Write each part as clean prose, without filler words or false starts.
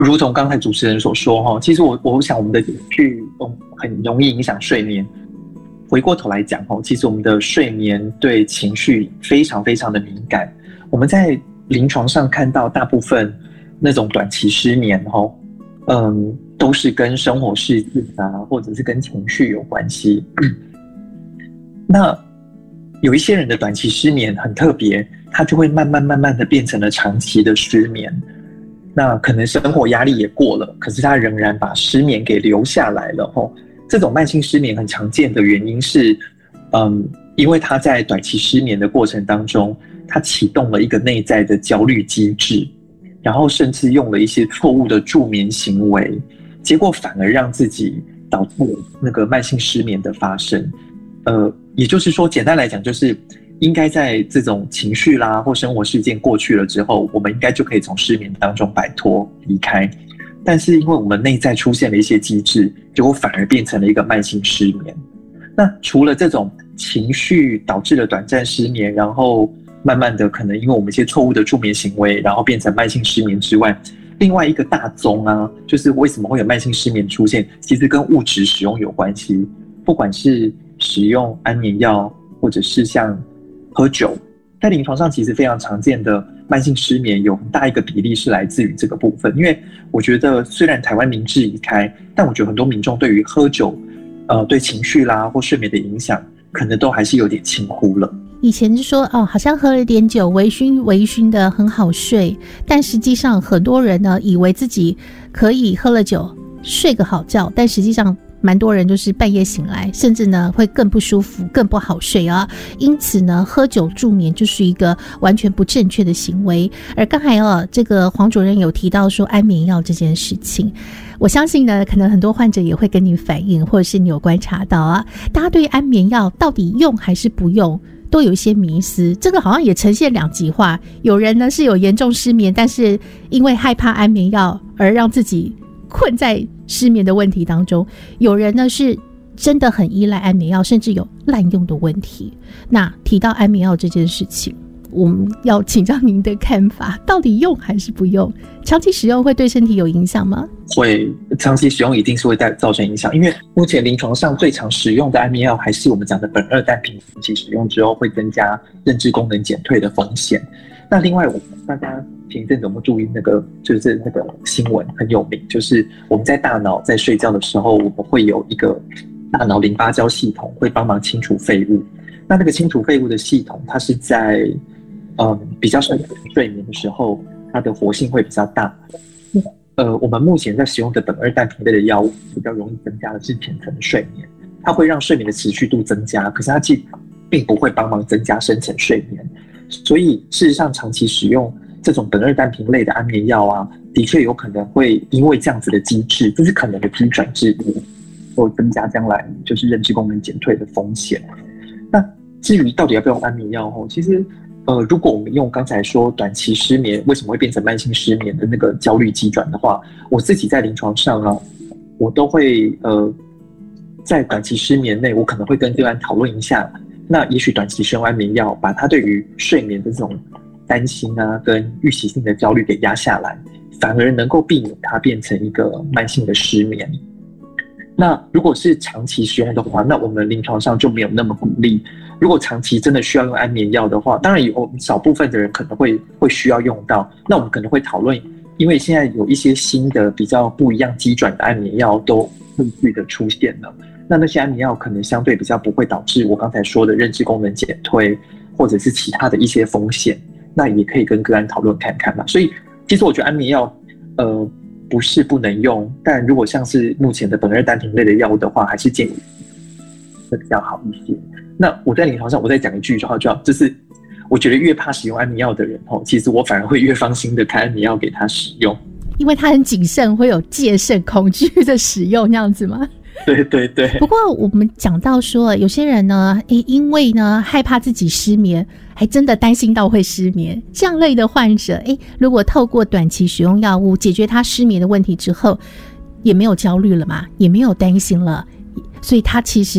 如同刚才主持人所说，其实我想我们的情绪很容易影响睡眠。回过头来讲，其实我们的睡眠对情绪非常非常的敏感。我们在临床上看到大部分那种短期失眠，都是跟生活事件啊，或者是跟情绪有关系。那有一些人的短期失眠很特别，他就会慢慢的变成了长期的失眠。那可能生活压力也过了，可是他仍然把失眠给留下来了。这种慢性失眠很常见的原因是，因为他在短期失眠的过程当中，他启动了一个内在的焦虑机制，然后甚至用了一些错误的助眠行为，结果反而让自己导致那个慢性失眠的发生。也就是说，简单来讲，就是应该在这种情绪啦或生活事件过去了之后，我们应该就可以从失眠当中摆脱离开。但是因为我们内在出现了一些机制，结果反而变成了一个慢性失眠。那除了这种情绪导致了短暂失眠，然后慢慢的可能因为我们一些错误的助眠行为，然后变成慢性失眠之外，另外一个大宗啊，就是为什么会有慢性失眠出现，其实跟物质使用有关系。不管是使用安眠药，或者是像喝酒，在临床上其实非常常见的慢性失眠，有很大一个比例是来自于这个部分。因为我觉得虽然台湾民智已开，但我觉得很多民众对于喝酒对情绪啦或睡眠的影响，可能都还是有点轻忽了。 以前就说好像喝了点酒微醺的很好睡，但实际上很多人呢以为自己可以喝了酒睡个好觉，但实际上蛮多人就是半夜醒来，甚至呢会更不舒服更不好睡啊。因此呢喝酒助眠就是一个完全不正确的行为。而刚才这个黄主任有提到说安眠药这件事情，我相信呢可能很多患者也会跟你反映，或者是你有观察到啊，大家对安眠药到底用还是不用都有一些迷思，这个好像也呈现两极化。有人呢是有严重失眠，但是因为害怕安眠药而让自己困在失眠的问题当中，有人呢是真的很依赖安眠药，甚至有滥用的问题。那提到安眠药这件事情，我们要请教您的看法，到底用还是不用？长期使用会对身体有影响吗？ 会，长期使用一定是会造成影响，因为目前临床上最常使用的安眠药还是我们讲的苯二氮平，长期使用之后会增加认知功能减退的风险。那另外大家前一阵子有没有注意就是那个新闻很有名，就是我们在大脑在睡觉的时候，我们会有一个大脑淋巴胶系统会帮忙清除废物。那个清除废物的系统，它是在比较深层睡眠的时候，它的活性会比较大。我们目前在使用的苯二氮平类的药物，比较容易增加的是浅层的睡眠，它会让睡眠的持续度增加，可是它并不会帮忙增加深层睡眠。所以事实上，长期使用这种苯二氮平类的安眠药啊，的确有可能会因为这样子的机制，这是可能的机转之一，会增加将来就是认知功能减退的风险。那至于到底要不要用安眠药，其实如果我们用刚才说短期失眠为什么会变成慢性失眠的那个焦虑机转的话，我自己在临床上啊，我都会在短期失眠内，我可能会跟个案讨论一下。那也许短期使用安眠药，把它对于睡眠的这种担心啊，跟预期性的焦虑给压下来，反而能够避免它变成一个慢性的失眠。那如果是长期使用的话，那我们临床上就没有那么鼓励。如果长期真的需要用安眠药的话，当然有少部分的人可能会需要用到，那我们可能会讨论，因为现在有一些新的比较不一样机转的安眠药都陆续的出现了。那些安眠药可能相对比较不会导致我刚才说的认知功能减退，或者是其他的一些风险，那也可以跟个案讨论看看嘛。所以其实我觉得安眠药不是不能用，但如果像是目前的苯二氮平类的药物的话，还是建议会比较好一些。那我在临床上我再讲一句就好，就是我觉得越怕使用安眠药的人其实我反而会越放心的开安眠药给他使用， 因为他很谨慎，会有戒慎恐惧的使用那样子吗？ 对对对。 不过我们讲到说，有些人呢，因为呢害怕自己失眠，还真的担心到会失眠。这样类的患者，如果透过短期使用药物解决他失眠的问题之后，也没有焦虑了嘛，也没有担心了，所以他其实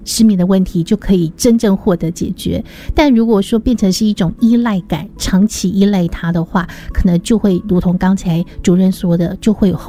失眠的问题就可以真正获得解决。但如果说变成是一种依赖感，长期依赖它的话，可能就会如同刚才主任说的，就会有